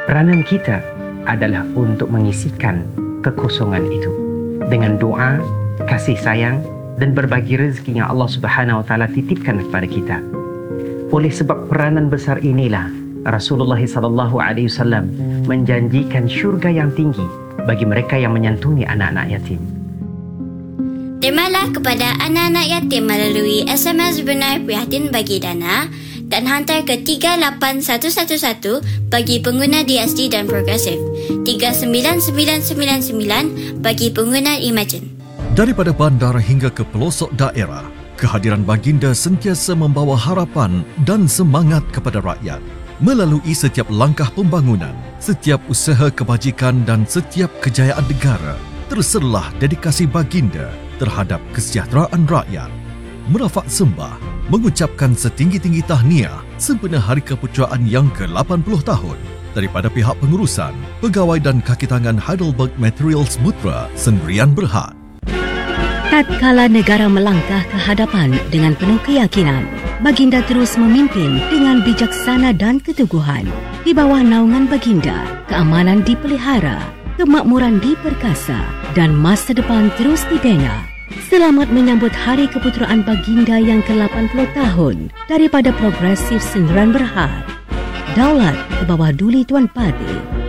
Peranan kita adalah untuk mengisikan kekosongan itu dengan doa, kasih sayang dan berbagi rezeki yang Allah Subhanahu Wa Taala titipkan kepada kita. Oleh sebab peranan besar inilah Rasulullah SAW menjanjikan syurga yang tinggi bagi mereka yang menyantuni anak-anak yatim. Terimalah kepada anak-anak yatim melalui SMS Benar Prihatin Bagi Dana dan hantar ke 38111 bagi pengguna DSD dan Progresif, 39999 bagi pengguna Imagine. Daripada bandar hingga ke pelosok daerah, kehadiran baginda sentiasa membawa harapan dan semangat kepada rakyat. Melalui setiap langkah pembangunan, setiap usaha kebajikan dan setiap kejayaan negara, terserlah dedikasi baginda terhadap kesejahteraan rakyat. Merafak sembah mengucapkan setinggi-tinggi tahniah sempena Hari Keputeraan yang ke-80 tahun daripada pihak pengurusan, pegawai dan kaki tangan Heidelberg Materials Mutra Sendirian Berhad. Tatkala negara melangkah ke hadapan dengan penuh keyakinan, baginda terus memimpin dengan bijaksana dan keteguhan. Di bawah naungan baginda, keamanan dipelihara, kemakmuran diperkasa dan masa depan terus dibina. Selamat menyambut Hari Keputeraan Baginda yang ke-80 tahun daripada Progresif Sendirian Berhad. Daulat ke bawah Duli Tuan Pati.